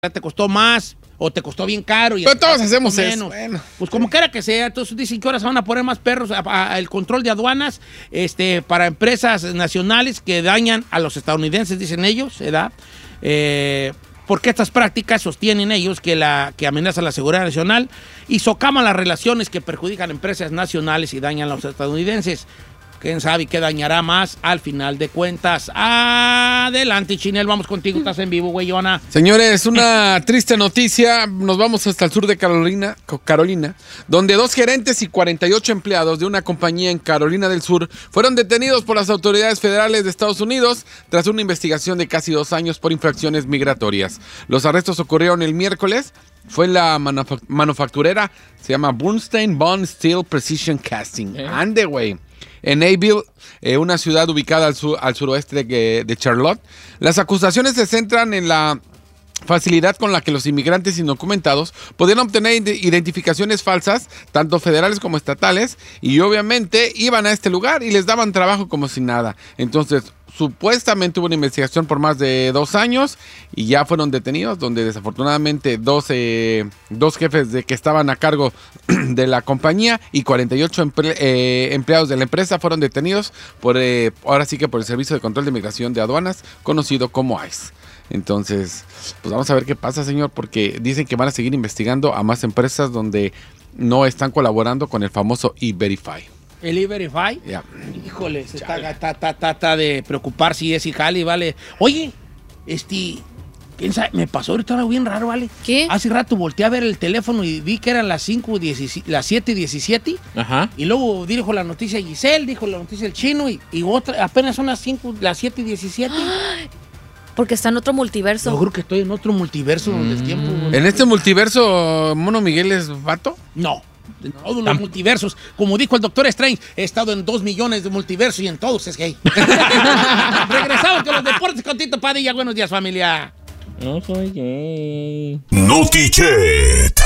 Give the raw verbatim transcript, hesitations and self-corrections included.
te costó más o te costó bien caro. Y Pero todos hacemos menos. eso. Bueno. Pues como quiera que sea, entonces dicen que ahora se van a poner más perros al control de aduanas este, para empresas nacionales que dañan a los estadounidenses, dicen ellos, ¿verdad? Eh, porque estas prácticas sostienen ellos que, la, que amenazan la seguridad nacional y socaman las relaciones que perjudican a empresas nacionales y dañan a los estadounidenses. ¿Quién sabe qué dañará más al final de cuentas? Adelante, Chinel, vamos contigo. Estás en vivo, güey, Joana. Señores, una triste noticia. Nos vamos hasta el sur de Carolina, Carolina, donde dos gerentes y cuarenta y ocho empleados de una compañía en Carolina del Sur fueron detenidos por las autoridades federales de Estados Unidos tras una investigación de casi dos años por infracciones migratorias. Los arrestos ocurrieron el miércoles. Fue la manufa- manufacturera, se llama Bernstein Bond Steel Precision Casting. ¿Eh? Ande, güey. En Abbeville, eh, una ciudad ubicada al, sur, al suroeste de, de Charlotte. Las acusaciones se centran en la facilidad con la que los inmigrantes indocumentados podían obtener identificaciones falsas, tanto federales como estatales, y obviamente iban a este lugar y les daban trabajo como si nada. Entonces, supuestamente hubo una investigación por más de dos años y ya fueron detenidos, donde desafortunadamente dos, eh, dos jefes de que estaban a cargo de la compañía y cuarenta y ocho emple eh, empleados de la empresa fueron detenidos por, eh, ahora sí que por el Servicio de Control de Inmigración de Aduanas, conocido como ICE. Entonces, pues vamos a ver qué pasa, señor, porque dicen que van a seguir investigando a más empresas donde no están colaborando con el famoso E-Verify. ¿El E-Verify? Yeah. Híjole, se está, está, está, está, está de preocupar si es y jale, vale. Oye, este, ¿quién sabe? Me pasó ahorita algo bien raro, ¿vale? ¿Qué? Hace rato volteé a ver el teléfono y vi que eran las cinco diecisiete, las siete diecisiete. Ajá. Y luego dijo la noticia Giselle, dijo la noticia el chino y, y otra, apenas son las cinco, las siete diecisiete. Porque está en otro multiverso. Yo creo que estoy en otro multiverso donde el tiempo... ¿En este multiverso Mono Miguel es vato? No. En todos los multiversos. Como dijo el Doctor Strange, he estado en dos millones de multiversos y en todos es gay. Regresamos con los deportes con Tito Padilla. Buenos días, familia. No soy gay. Notichet.